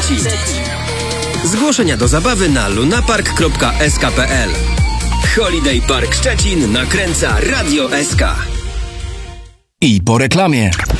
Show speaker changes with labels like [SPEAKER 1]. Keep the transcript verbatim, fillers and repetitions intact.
[SPEAKER 1] Szczecin. Zgłoszenia do zabawy na lunapark kropka s k kropka p l. Holiday Park Szczecin nakręca Radio S K.
[SPEAKER 2] I po reklamie.